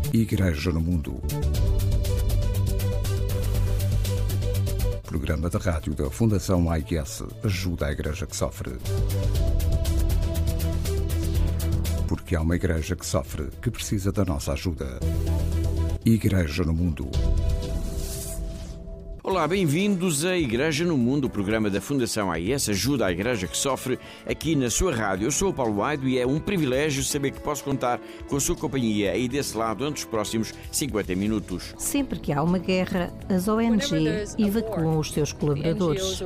Igreja no Mundo. Programa de rádio da Fundação AIS ajuda a Igreja que sofre. Porque há uma Igreja que sofre, que precisa da nossa ajuda. Igreja no Mundo. Olá, bem-vindos à Igreja no Mundo, o programa da Fundação AIS ajuda a Igreja que sofre, aqui na sua rádio. Eu sou o Paulo Aido e é um privilégio saber que posso contar com a sua companhia aí desse lado durante os próximos 50 minutos. Sempre que há uma guerra, as ONG evacuam os seus colaboradores.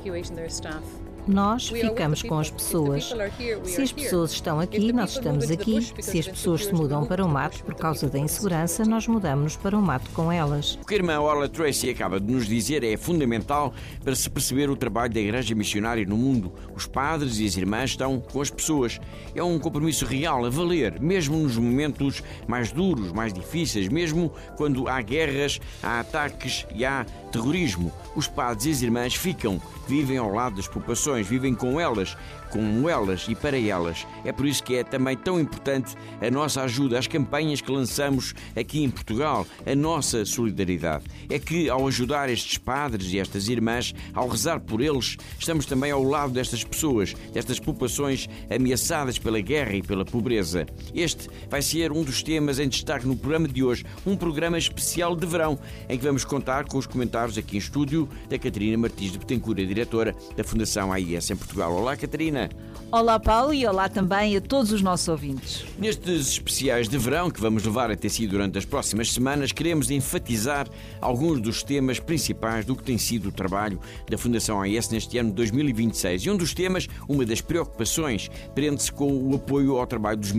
Nós ficamos com as pessoas. Se as pessoas estão aqui, nós estamos aqui. Se as pessoas se mudam para o mato por causa da insegurança, nós mudamos para o mato com elas. O que a irmã Orla Tracy acaba de nos dizer é fundamental para se perceber o trabalho da Igreja Missionária no mundo. Os padres e as irmãs estão com as pessoas. É um compromisso real, a valer, mesmo nos momentos mais duros, mais difíceis, mesmo quando há guerras, há ataques e há terrorismo. Os padres e as irmãs vivem ao lado das populações, vivem com elas, como elas e para elas. É por isso que é também tão importante a nossa ajuda, as campanhas que lançamos aqui em Portugal, a nossa solidariedade. É que ao ajudar estes padres e estas irmãs, ao rezar por eles, estamos também ao lado destas pessoas, destas populações ameaçadas pela guerra e pela pobreza. Este vai ser um dos temas em destaque no programa de hoje, um programa especial de verão, em que vamos contar com os comentários aqui em estúdio da Catarina Martins de Betancourt, a diretora da Fundação AIS em Portugal. Olá, Catarina. Olá, Paulo, e olá também a todos os nossos ouvintes. Nestes especiais de verão que vamos levar até si durante as próximas semanas, queremos enfatizar alguns dos temas principais do que tem sido o trabalho da Fundação AIS neste ano de 2026. E um dos temas, uma das preocupações, prende-se com o apoio ao trabalho dos